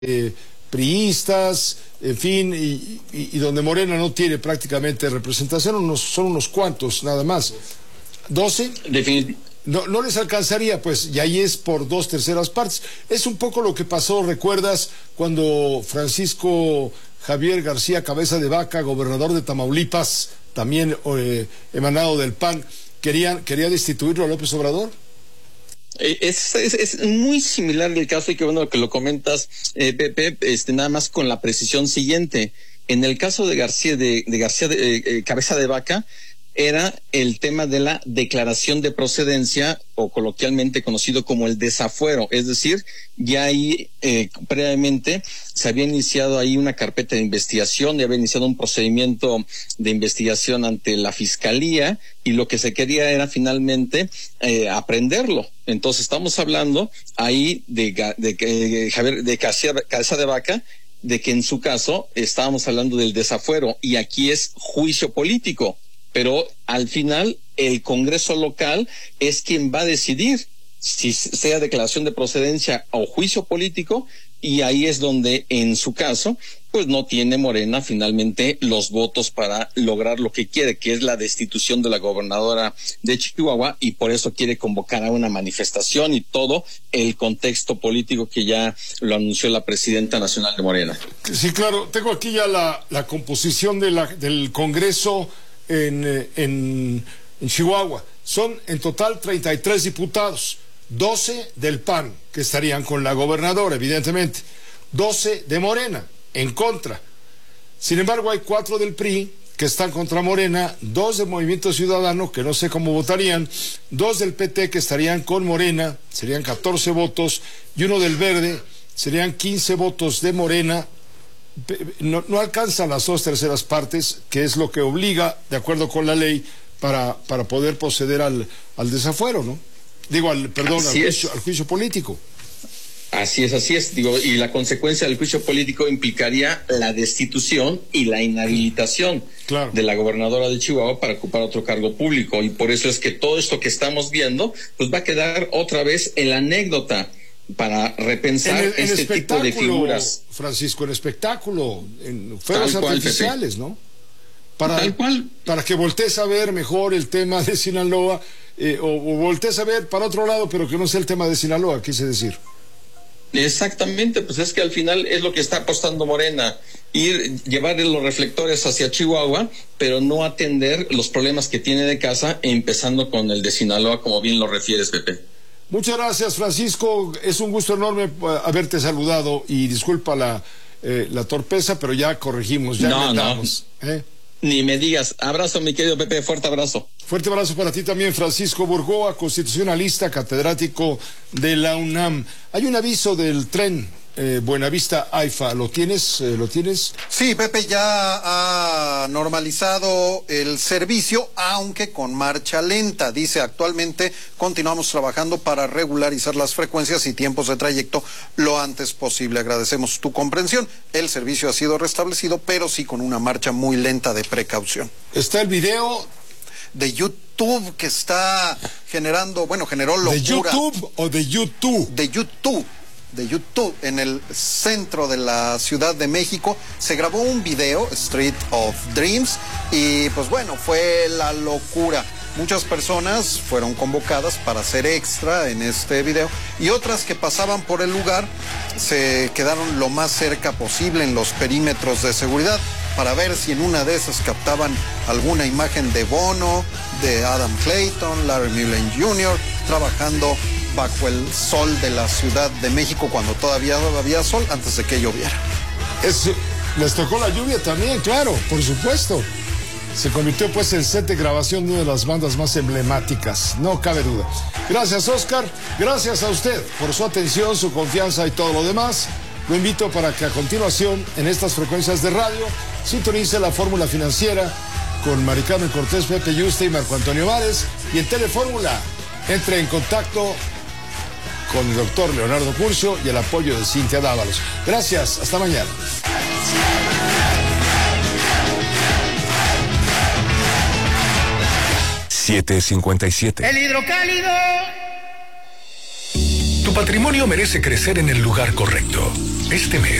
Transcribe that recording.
priistas, en fin, y donde Morena no tiene prácticamente representación, son unos cuantos nada más. 12. No les alcanzaría, pues, y ahí es por 2/3 partes. Es un poco lo que pasó, ¿recuerdas? Cuando Francisco Javier García Cabeza de Vaca, gobernador de Tamaulipas, también emanado del PAN, quería destituirlo a López Obrador. Es muy similar el caso, y qué bueno que lo comentas, Pepe, nada más con la precisión siguiente. En el caso de Cabeza de Vaca, era el tema de la declaración de procedencia, o coloquialmente conocido como el desafuero. Es decir, ya ahí previamente se había iniciado ahí una carpeta de investigación, ya había iniciado un procedimiento de investigación ante la fiscalía, y lo que se quería era finalmente aprenderlo. Entonces estamos hablando ahí de Cabeza de Vaca, de que en su caso estábamos hablando del desafuero, y aquí es juicio político. Pero al final el Congreso local es quien va a decidir si sea declaración de procedencia o juicio político, y ahí es donde en su caso pues no tiene Morena finalmente los votos para lograr lo que quiere, que es la destitución de la gobernadora de Chihuahua, y por eso quiere convocar a una manifestación y todo el contexto político que ya lo anunció la presidenta nacional de Morena. Sí, claro, tengo aquí ya la composición del Congreso en Chihuahua. Son en total 33 diputados, 12 del PAN, que estarían con la gobernadora, evidentemente, 12 de Morena, en contra. Sin embargo, hay 4 del PRI, que están contra Morena, 2 del Movimiento Ciudadano, que no sé cómo votarían, 2 del PT, que estarían con Morena, serían 14 votos, y 1 del Verde, serían 15 votos de Morena. No alcanzan las 2/3 partes, que es lo que obliga, de acuerdo con la ley, para poder proceder al desafuero, ¿no? Digo, al juicio político. Así es. Digo, y la consecuencia del juicio político implicaría la destitución y la inhabilitación de la gobernadora de Chihuahua para ocupar otro cargo público. Y por eso es que todo esto que estamos viendo, pues va a quedar otra vez en la anécdota, para repensar este tipo de figuras. Francisco, en espectáculo, en fuegos artificiales, ¿no? Tal cual. Para que voltees a ver mejor el tema de Sinaloa, o voltees a ver para otro lado, pero que no sea el tema de Sinaloa, quise decir. Exactamente, pues es que al final es lo que está apostando Morena, llevar los reflectores hacia Chihuahua, pero no atender los problemas que tiene de casa, empezando con el de Sinaloa, como bien lo refieres, Pepe. Muchas gracias, Francisco. Es un gusto enorme haberte saludado, y disculpa la torpeza, pero ya corregimos, ya inventamos. Ni me digas. Abrazo, mi querido Pepe, fuerte abrazo. Fuerte abrazo para ti también, Francisco Burgoa, constitucionalista, catedrático de la UNAM. Hay un aviso del tren Buenavista AIFA, ¿lo tienes? Sí, Pepe, ya ha normalizado el servicio, aunque con marcha lenta. Dice, actualmente continuamos trabajando para regularizar las frecuencias y tiempos de trayecto lo antes posible. Agradecemos tu comprensión. El servicio ha sido restablecido, pero sí con una marcha muy lenta de precaución. ¿Está el video de YouTube que está generó locura? ¿De YouTube o de YouTube? De YouTube, en el centro de la Ciudad de México. Se grabó un video, Street of Dreams, y pues bueno, fue la locura. Muchas personas fueron convocadas para hacer extra en este video, y otras que pasaban por el lugar se quedaron lo más cerca posible en los perímetros de seguridad para ver si en una de esas captaban alguna imagen de Bono, de Adam Clayton, Larry Mullen Jr., trabajando bajo el sol de la Ciudad de México cuando todavía había sol, antes de que lloviera. Les tocó la lluvia también, claro, por supuesto. Se convirtió pues en set de grabación de una de las bandas más emblemáticas, no cabe duda. Gracias, Oscar, gracias a usted por su atención, su confianza y todo lo demás. Lo invito para que a continuación, en estas frecuencias de radio, sintonice la Fórmula Financiera con Mari Carmen Cortés, Pepe Yuste y Marco Antonio Vares, y en Telefórmula entre en contacto con el doctor Leonardo Curcio y el apoyo de Cintia Dávalos. Gracias, hasta mañana. 7:57. El hidrocálido. Tu patrimonio merece crecer en el lugar correcto. Este mes